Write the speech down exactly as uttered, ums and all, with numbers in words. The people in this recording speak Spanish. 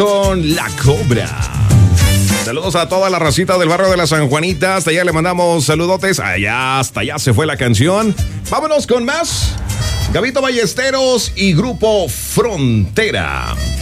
Con La Cobra. Saludos a toda la racita del barrio de la San Juanita. Hasta allá le mandamos saludotes. Allá, hasta allá se fue la canción. Vámonos con más. Gabito Ballesteros y Grupo Frontera.